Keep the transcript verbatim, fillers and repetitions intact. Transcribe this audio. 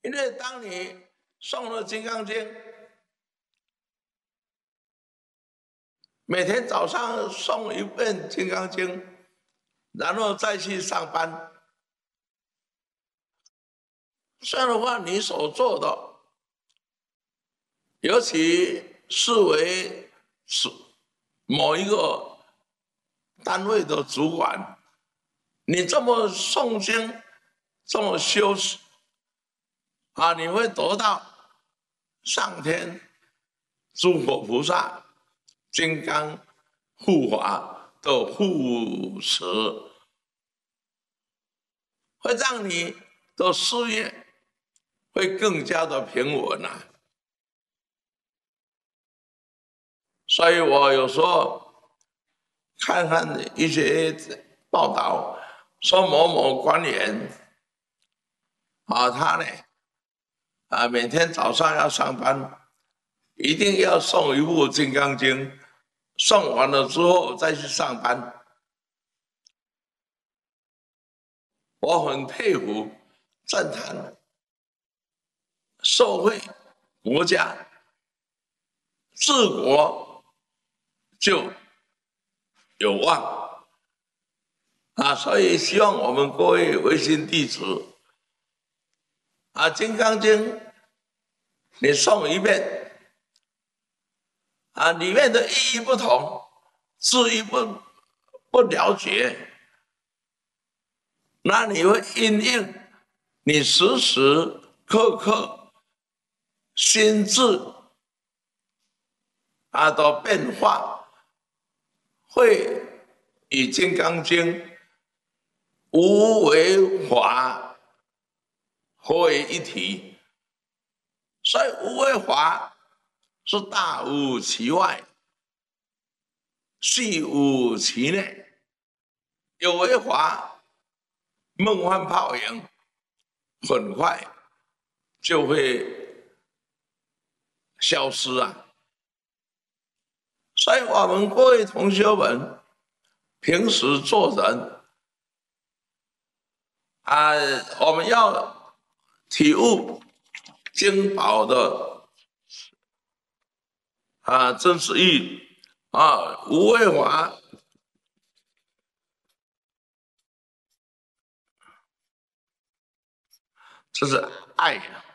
因为当你诵了《金刚经》，每天早上诵一遍《金刚经》，然后再去上班，这样的话，你所做的，尤其视为是某一个单位的主管，你这么诵经，这么修持，啊，你会得到上天、诸佛菩萨、金刚护法的护持，会让你的事业会更加的平稳啊。所以我有时候看看一些报道，说某某官员啊，他呢啊每天早上要上班，一定要诵一部《金刚经》，诵完了之后再去上班。我很佩服、赞叹社会、国家、治国就有望啊！所以希望我们各位维新弟子啊，《金刚经》你诵一遍啊，里面的意义不同，字义不不了解，那你会因应你时时刻刻心智啊的变化，会与《金刚经》无为法合为一体。所以无为法是大无其外，细无其内。有为法梦幻泡影，很快就会消失啊！所以我们各位同学们，平时做人啊，我们要体悟经宝的啊真实意义啊，无为法这是爱。